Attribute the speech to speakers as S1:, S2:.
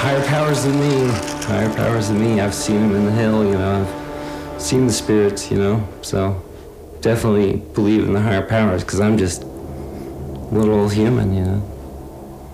S1: higher powers than me. Higher powers than me. I've seen them in the hill, you know. I've seen the spirits, you know. So definitely believe in the higher powers because I'm just a little old human, you know.